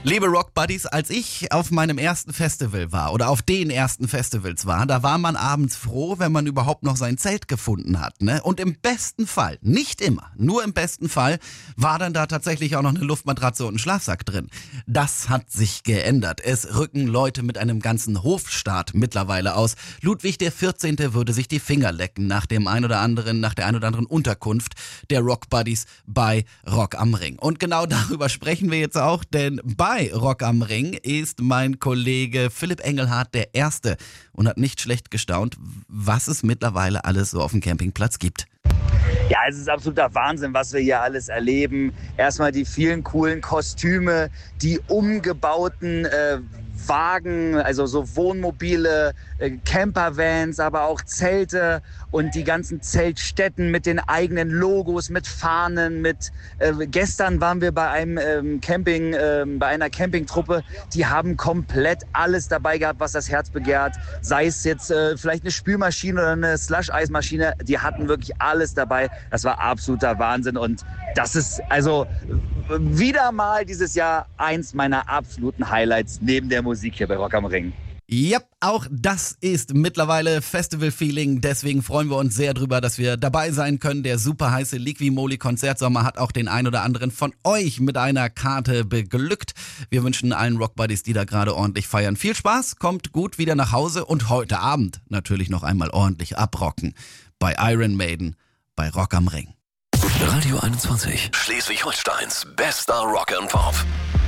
Liebe Rock Buddies, als ich auf meinem ersten Festival war oder auf den ersten Festivals war, da war man abends froh, wenn man überhaupt noch sein Zelt gefunden hat, ne? Und im besten Fall, nicht immer, nur im besten Fall, war dann da tatsächlich auch noch eine Luftmatratze und ein Schlafsack drin. Das hat sich geändert. Es rücken Leute mit einem ganzen Hofstaat mittlerweile aus. Ludwig der 14. würde sich die Finger lecken nach der ein oder anderen Unterkunft der Rock Buddies bei Rock am Ring. Und genau darüber sprechen wir jetzt auch, denn bei Rock am Ring ist mein Kollege Philipp Engelhardt der Erste und hat nicht schlecht gestaunt, was es mittlerweile alles so auf dem Campingplatz gibt. Ja, es ist absoluter Wahnsinn, was wir hier alles erleben. Erstmal die vielen coolen Kostüme, die umgebauten Wagen, also so Wohnmobile, Campervans, aber auch Zelte und die ganzen Zeltstätten mit den eigenen Logos, mit Fahnen, gestern waren wir bei einem bei einer Campingtruppe, die haben komplett alles dabei gehabt, was das Herz begehrt. Sei es jetzt vielleicht eine Spülmaschine oder eine Slush-Eismaschine, die hatten wirklich alles dabei. Das war absoluter Wahnsinn und das ist also wieder mal dieses Jahr eins meiner absoluten Highlights neben der Musik hier bei Rock am Ring. Yep, auch das ist mittlerweile Festival-Feeling. Deswegen freuen wir uns sehr drüber, dass wir dabei sein können. Der super heiße Liqui-Moly-Konzertsommer hat auch den ein oder anderen von euch mit einer Karte beglückt. Wir wünschen allen Rock-Buddies, die da gerade ordentlich feiern, viel Spaß, kommt gut wieder nach Hause und heute Abend natürlich noch einmal ordentlich abrocken. Bei Iron Maiden, bei Rock am Ring. Radio 21, Schleswig-Holsteins bester Rock and Pop.